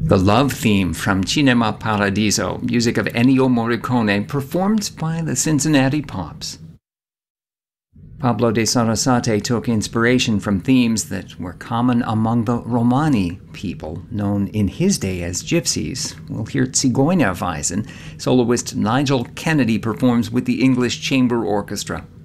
The love theme from Cinema Paradiso, music of Ennio Morricone, performed by the Cincinnati Pops. Pablo de Sarasate took inspiration from themes that were common among the Romani people, known in his day as gypsies. We'll hear Zigeunerweisen. Soloist Nigel Kennedy performs with the English Chamber Orchestra.